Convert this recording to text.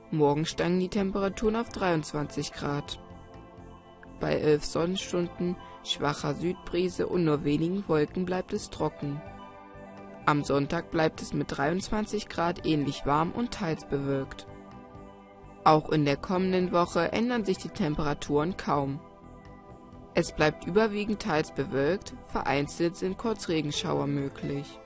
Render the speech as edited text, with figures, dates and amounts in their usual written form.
Morgen steigen die Temperaturen auf 23 Grad. Bei 11 Sonnenstunden, schwacher Südbrise und nur wenigen Wolken bleibt es trocken. Am Sonntag bleibt es mit 23 Grad ähnlich warm und teils bewölkt. Auch in der kommenden Woche ändern sich die Temperaturen kaum. Es bleibt überwiegend teils bewölkt, vereinzelt sind Kurzregenschauer möglich.